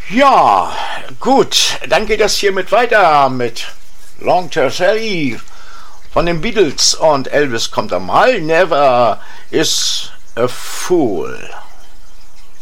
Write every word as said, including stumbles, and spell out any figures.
Ja, gut, dann geht das hiermit weiter mit Long Term Sally von den Beatles und Elvis kommt einmal. Never is a fool.